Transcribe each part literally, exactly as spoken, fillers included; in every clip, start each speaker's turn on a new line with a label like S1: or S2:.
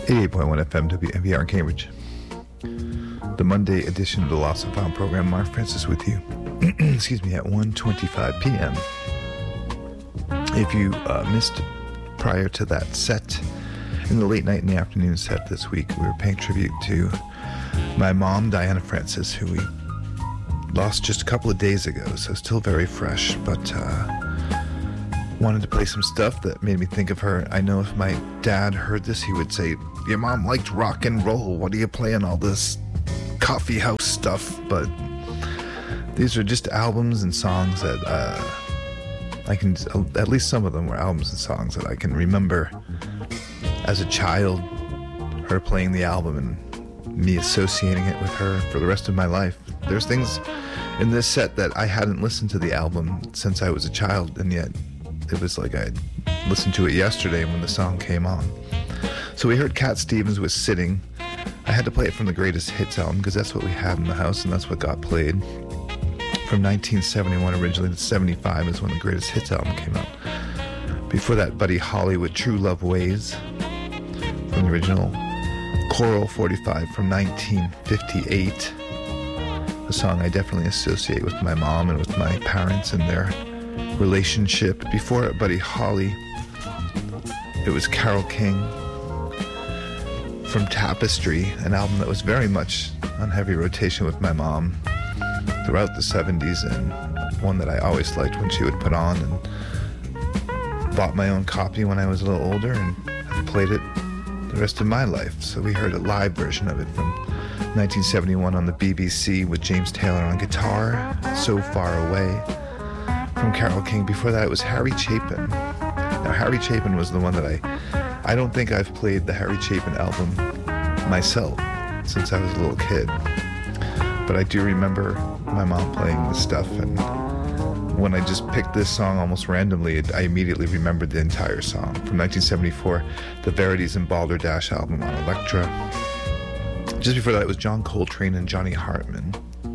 S1: eighty-eight point one F M W M B R in Cambridge. The Monday edition of the Lost and Found program. Mark Francis with you. Excuse me, at one twenty-five p.m. If you uh, missed prior to that set, in the late night and the afternoon set this week, we were paying tribute to my mom, Diana Francis, who we lost just a couple of days ago, so still very fresh, but uh, wanted to play some stuff that made me think of her. I know if my dad heard this, he would say, your mom liked rock and roll, what are you playing all this coffee house stuff? But these are just albums and songs that uh, I can, at least some of them were albums and songs that I can remember as a child, her playing the album and me associating it with her for the rest of my life. There's things in this set that I hadn't listened to the album since I was a child, and yet it was like I listened to it yesterday when the song came on. So we heard Cat Stevens with Sitting. I had to play it from the Greatest Hits album because that's what we had in the house and that's what got played. From nineteen seventy-one originally to seventy-five is when the Greatest Hits album came out. Before that, Buddy Holly with True Love Ways from the original. Coral forty-five from nineteen fifty-eight. A song I definitely associate with my mom and with my parents and their relationship. Before it, Buddy Holly, it was Carole King from Tapestry, an album that was very much on heavy rotation with my mom throughout the seventies, and one that I always liked when she would put on, and bought my own copy when I was a little older and I played it the rest of my life. So we heard a live version of it from nineteen seventy-one on the B B C with James Taylor on guitar, So Far Away, from Carole King. Before that, it was Harry Chapin. Now, Harry Chapin was the one that I, I don't think I've played the Harry Chapin album myself since I was a little kid. But I do remember my mom playing this stuff, and when I just picked this song almost randomly, it, I immediately remembered the entire song. From nineteen seventy-four, the Verities and Balderdash album on Elektra. Just before that, it was John Coltrane and Johnny Hartman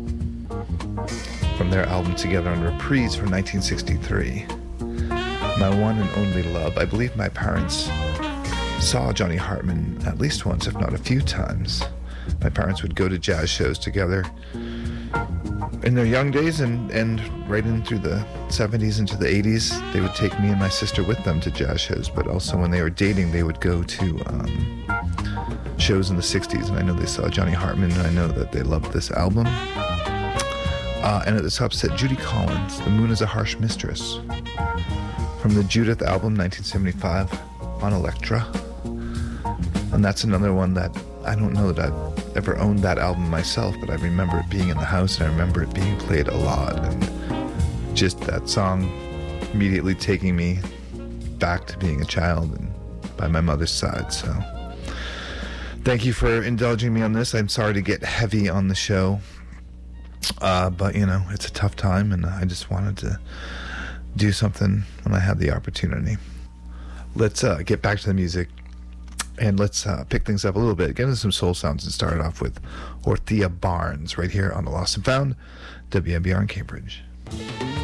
S1: from their album Together on Reprise from nineteen sixty-three. My One and Only Love. I believe my parents saw Johnny Hartman at least once, if not a few times. My parents would go to jazz shows together in their young days, and, and right in through the seventies into the eighties, they would take me and my sister with them to jazz shows, but also when they were dating, they would go to um, shows in the sixties, and I know they saw Johnny Hartman, and I know that they loved this album. Uh, and at the top set, Judy Collins, The Moon is a Harsh Mistress, from the Judith album, nineteen seventy-five, on Elektra. And that's another one that I don't know that I've ever owned that album myself, but I remember it being in the house, and I remember it being played a lot, and just that song immediately taking me back to being a child and by my mother's side. So thank you for indulging me on this. I'm sorry to get heavy on the show, uh, but you know, it's a tough time, and I just wanted to do something when I had the opportunity. Let's uh, get back to the music. And let's uh, pick things up a little bit, get into some soul sounds, and start off with Orthea Barnes right here on The Lost and Found, W M B R in Cambridge.